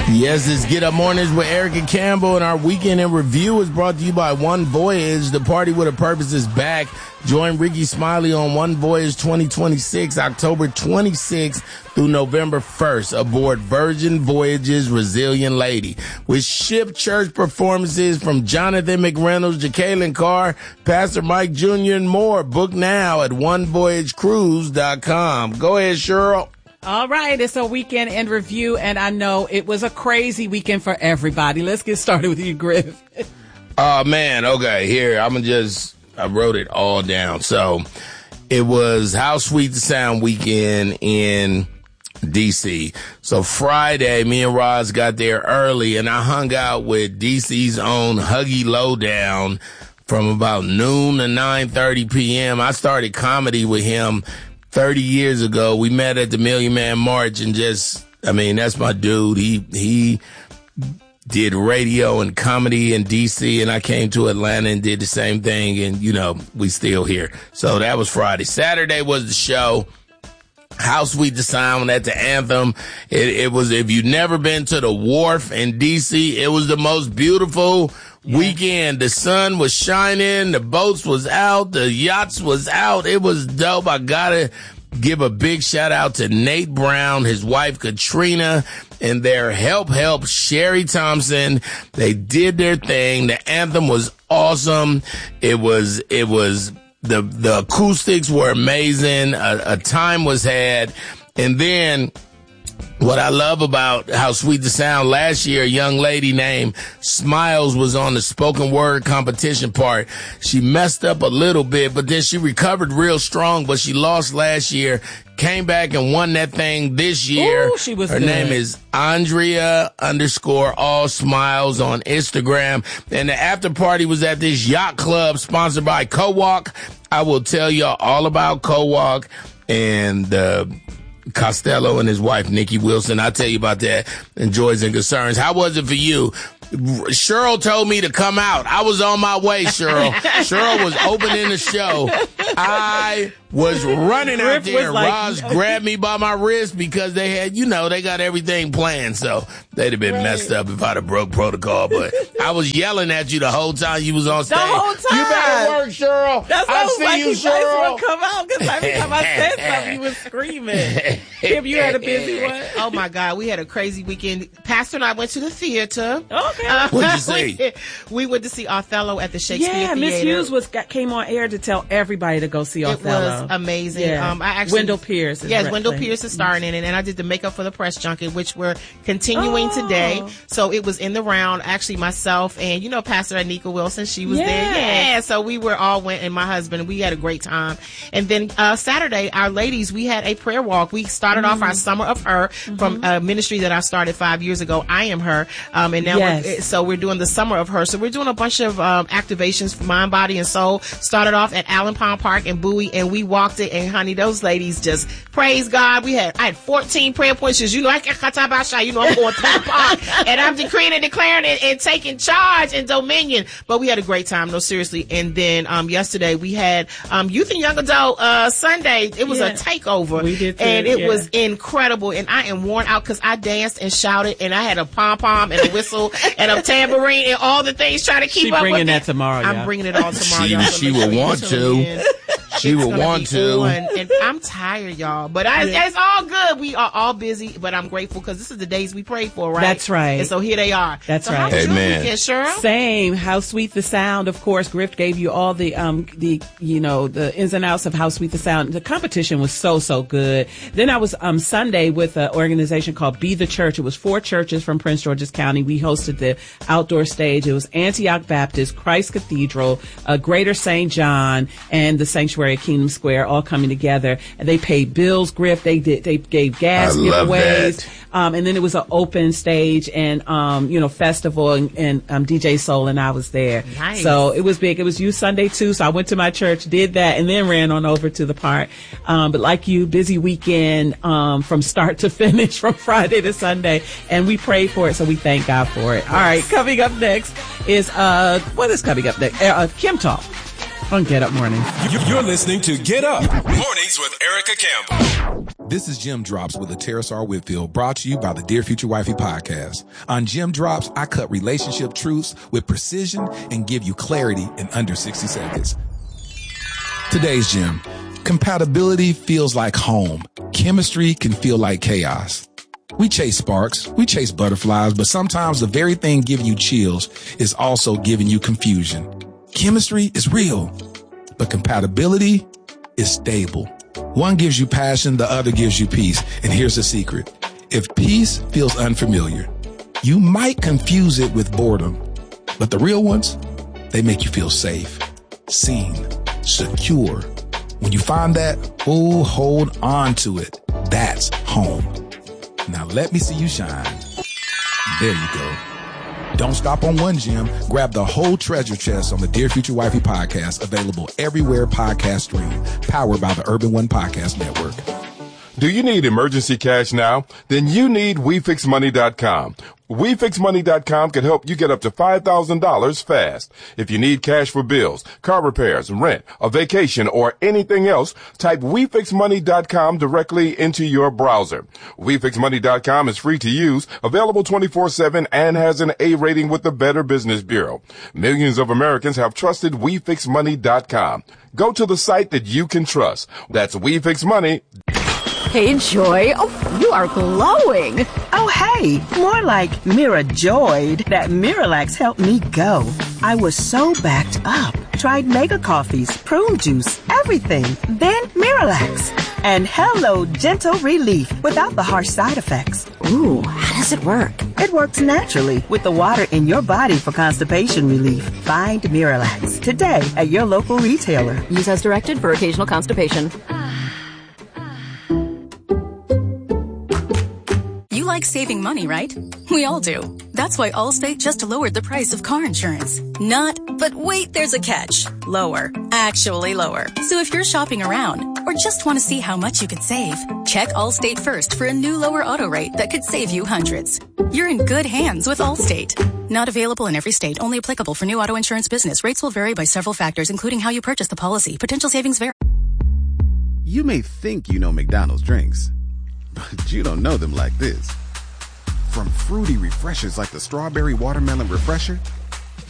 Yes, it's Get Up Mornings with Erica Campbell, and our weekend in review is brought to you by One Voyage. The Party with a Purpose is back. Join Ricky Smiley on One Voyage 2026, October 26th through November 1st, aboard Virgin Voyages Resilient Lady, with ship church performances from Jonathan McReynolds, Jacqueline Carr, Pastor Mike Jr., and more. Book now at onevoyagecruise.com. Go ahead, Cheryl. All right, it's a weekend in review, and I know it was a crazy weekend for everybody. Let's get started with you, Griff. Oh, man. Okay, here, I wrote it all down. So it was How Sweet the Sound weekend in D.C. So Friday, me and Roz got there early, and I hung out with D.C.'s own Huggy Lowdown from about noon to 9:30 p.m. I started comedy with him 30 years ago. We met at the Million Man March, and that's my dude. He did radio and comedy in D.C., and I came to Atlanta and did the same thing, and, we still here. So that was Friday. Saturday was the show. How Sweet the Sound at the Anthem. It was, if you've never been to the Wharf in D.C., it was the most beautiful weekend. The sun was shining, the boats was out, the yachts was out. It was dope. I gotta give a big shout out to Nate Brown, his wife Katrina, and their help Sherry Thompson. They did their thing. The anthem was awesome. It was the acoustics were amazing. A time was had. And then what I love about How Sweet the Sound, last year, a young lady named Smiles was on the spoken word competition part. She messed up a little bit, but then she recovered real strong, but she lost last year, came back and won that thing this year. Ooh, she was Her good. name is Andrea_all_smiles on Instagram. And the after party was at this yacht club sponsored by Co-Walk. I will tell y'all all about Co-Walk and Costello and his wife, Nikki Wilson. I'll tell you about that and joys and concerns. How was it for you? Cheryl told me to come out. I was on my way, Cheryl. Cheryl was opening the show. I was running out there. Roz grabbed me by my wrist because they had, they got everything planned. So they'd have been messed up if I'd have broke protocol. But I was yelling at you the whole time you was on stage. The whole time. You better work, Cheryl. That's I see you, Cheryl. Come out because every time I said something, you was screaming. Kim, you had a busy one. Oh my God, we had a crazy weekend. Pastor and I went to the theater. Okay. What'd you see? We went to see Othello at the Shakespeare Theater. Miss Hughes came on air to tell everybody to go see Othello. It was amazing. Yeah. Wendell Pierce. Wendell Pierce is starring in it, and I did the makeup for the press junket, which we're continuing today. So it was in the round. Actually, myself and Pastor Anika Wilson, she was there. Yeah. So we went, and my husband. We had a great time. And then Saturday, our ladies, we had a prayer walk. We started off our Summer of Her from a ministry that I started 5 years ago. I Am Her, and now we're doing the Summer of Her. So we're doing a bunch of activations for mind, body, and soul. Started off at Allen Pond Park in Bowie, and we walked it, and honey, those ladies just praise God. I had 14 prayer points. I'm going through the park, and I'm decreeing and declaring it and taking charge and dominion. But we had a great time, no, seriously. And then yesterday we had Youth and Young Adult Sunday. It was a takeover. We did too, and it was incredible. And I am worn out because I danced and shouted, and I had a pom-pom and a whistle and a tambourine and all the things trying to keep up with it. She's bringing that tomorrow, I'm bringing it all tomorrow, y'all. She will want to. She would want to. And I'm tired, y'all. But it's all good. We are all busy, but I'm grateful because this is the days we prayed for, right? That's right. And so here they are. That's right. How was your Amen. weekend, Cheryl? Same. How Sweet the Sound. Of course, Griff gave you all the ins and outs of How Sweet the Sound. The competition was so good. Then I was Sunday with an organization called Be the Church. It was 4 churches from Prince George's County. We hosted the outdoor stage. It was Antioch Baptist, Christ Cathedral, Greater St. John, and the Sanctuary at Kingdom Square, all coming together. And they paid bills, Griff. They gave gas giveaways. And then it was an open stage and festival, and DJ Soul and I was there. Nice. So it was big. It was Youth Sunday too. So I went to my church, did that, and then ran on over to the park. But like you, busy weekend from start to finish, from Friday to Sunday, and we prayed for it. So we thank God for it. All right, coming up next is what is coming up next? Kim Talk. on Get Up Mornings. You're listening to Get Up Mornings with Erica Campbell. This is Gem Drops with Terrace R. Whitfield, brought to you by the Dear Future Wifey podcast. On Gem Drops, I cut relationship truths with precision and give you clarity in under 60 seconds. Today's gem: compatibility feels like home. Chemistry can feel like chaos. We chase sparks, we chase butterflies, but sometimes the very thing giving you chills is also giving you confusion. Chemistry is real, but compatibility is stable. One gives you passion, the other gives you peace. And here's the secret. If peace feels unfamiliar, you might confuse it with boredom, but the real ones, they make you feel safe, seen, secure. When you find that, hold on to it. That's home. Now let me see you shine. There you go. Don't stop on one gem. Grab the whole treasure chest on the Dear Future Wifey podcast, available everywhere podcasts stream, powered by the Urban One Podcast Network. Do you need emergency cash now? Then you need WeFixMoney.com. WeFixMoney.com can help you get up to $5,000 fast. If you need cash for bills, car repairs, rent, a vacation, or anything else, type WeFixMoney.com directly into your browser. WeFixMoney.com is free to use, available 24/7, and has an A rating with the Better Business Bureau. Millions of Americans have trusted WeFixMoney.com. Go to the site that you can trust. That's WeFixMoney. Hey, Joy. Oh, you are glowing. Oh, hey. More like Mira joyed that Miralax helped me go. I was so backed up. Tried mega coffees, prune juice, everything. Then Miralax. And hello, gentle relief without the harsh side effects. Ooh, how does it work? It works naturally with the water in your body for constipation relief. Find Miralax today at your local retailer. Use as directed for occasional constipation. You like saving money, right? We all do. That's why Allstate just lowered the price of car insurance. Not, but wait, there's a catch. Lower. Actually lower. So if you're shopping around or just want to see how much you could save, check Allstate first for a new lower auto rate that could save you hundreds. You're in good hands with Allstate. Not available in every state. Only applicable for new auto insurance business. Rates will vary by several factors, including how you purchase the policy. Potential savings vary. You may think you know McDonald's drinks, but you don't know them like this. From fruity refreshers like the Strawberry Watermelon Refresher